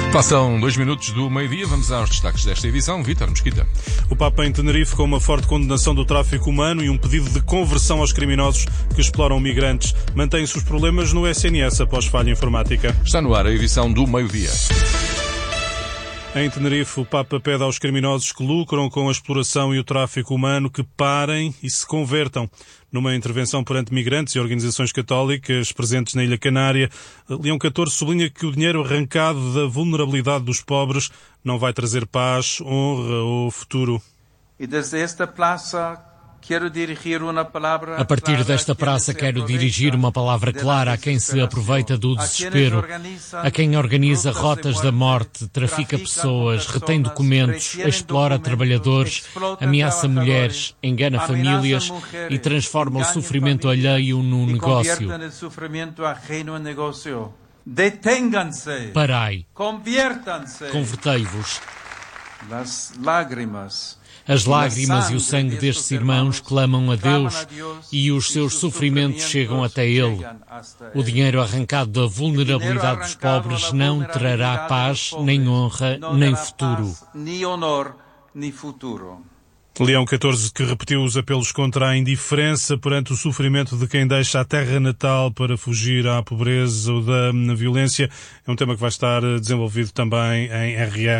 Passam 2 minutos do meio-dia, vamos aos destaques desta edição. Vítor Mesquita. O Papa em Tenerife com uma forte condenação do tráfico humano e um pedido de conversão aos criminosos que exploram migrantes. Mantém-se os problemas no SNS após falha informática. Está no ar a edição do meio-dia. Em Tenerife, o Papa pede aos criminosos que lucram com a exploração e o tráfico humano que parem e se convertam. Numa intervenção perante migrantes e organizações católicas presentes na Ilha Canária, Leão XIV sublinha que o dinheiro arrancado da vulnerabilidade dos pobres não vai trazer paz, honra ou futuro. E desde esta praça A partir desta praça quero dirigir uma palavra clara a quem se aproveita do desespero, a quem organiza rotas da morte, trafica pessoas, retém documentos, explora trabalhadores, ameaça mulheres, engana famílias e transforma o sofrimento alheio num negócio. Parai, convertei-vos. As lágrimas e o sangue destes irmãos clamam a Deus e os seus sofrimentos chegam até Ele. O dinheiro arrancado da vulnerabilidade dos pobres não trará paz, nem honra, nem futuro. Leão XIV, que repetiu os apelos contra a indiferença perante o sofrimento de quem deixa a terra natal para fugir à pobreza ou da violência, é um tema que vai estar desenvolvido também em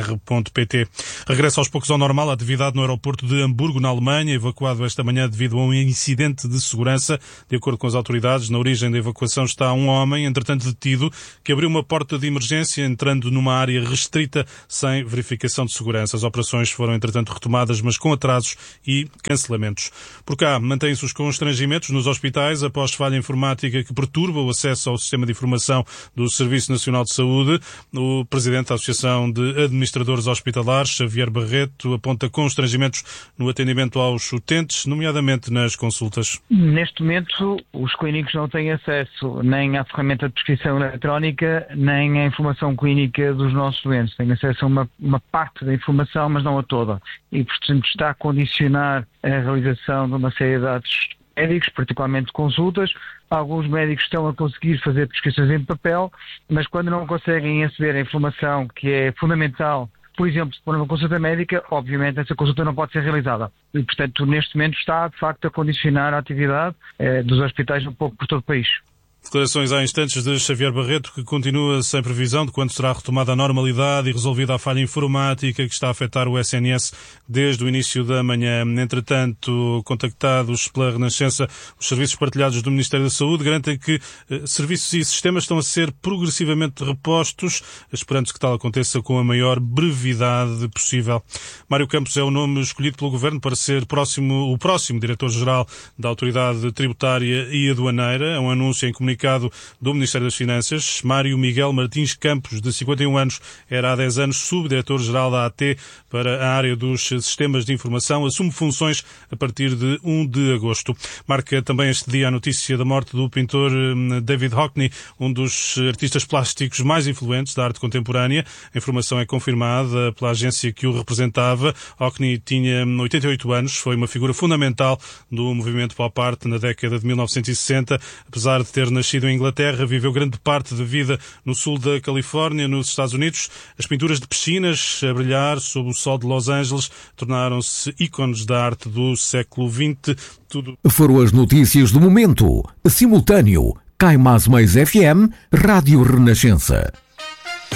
rr.pt. Regressa aos poucos ao normal a atividade no aeroporto de Hamburgo, na Alemanha, evacuado esta manhã devido a um incidente de segurança. De acordo com as autoridades, na origem da evacuação está um homem, entretanto detido, que abriu uma porta de emergência entrando numa área restrita sem verificação de segurança. As operações foram, entretanto, retomadas, mas com atrasos e cancelamentos. Por cá, mantêm-se os constrangimentos nos hospitais após falha informática que perturba o acesso ao sistema de informação do Serviço Nacional de Saúde. O presidente da Associação de Administradores Hospitalares, Xavier Barreto, aponta constrangimentos no atendimento aos utentes, nomeadamente nas consultas. Neste momento, os clínicos não têm acesso nem à ferramenta de prescrição eletrónica, nem à informação clínica dos nossos doentes. Têm acesso a uma parte da informação, mas não a toda. E, portanto, está a condicionar a realização de uma série de atos médicos, particularmente consultas. Alguns médicos estão a conseguir fazer prescrições em papel, mas quando não conseguem aceder à informação que é fundamental, por exemplo, se for uma consulta médica, obviamente essa consulta não pode ser realizada. E, portanto, neste momento está, de facto, a condicionar a atividade dos hospitais um pouco por todo o país. Declarações há instantes de Xavier Barreto, que continua sem previsão de quando será retomada a normalidade e resolvida a falha informática que está a afetar o SNS desde o início da manhã. Entretanto, contactados pela Renascença, os serviços partilhados do Ministério da Saúde garantem que serviços e sistemas estão a ser progressivamente repostos, esperando que tal aconteça com a maior brevidade possível. Mário Campos é o nome escolhido pelo Governo para ser o próximo Diretor-Geral da Autoridade Tributária e Aduaneira. É um anúncio em comunicado do Ministério das Finanças. Mário Miguel Martins Campos, de 51 anos, era há 10 anos subdiretor-geral da AT para a área dos sistemas de informação. Assume funções a partir de 1 de agosto. Marca também este dia a notícia da morte do pintor David Hockney, um dos artistas plásticos mais influentes da arte contemporânea. A informação é confirmada pela agência que o representava. Hockney tinha 88 anos, foi uma figura fundamental do movimento pop art na década de 1960. Apesar de ter nascido em Inglaterra, viveu grande parte da vida no sul da Califórnia, nos Estados Unidos. As pinturas de piscinas a brilhar sob o sol de Los Angeles tornaram-se ícones da arte do século XX. Foram as notícias do momento. Simultâneo. Cai Mais FM, Rádio Renascença.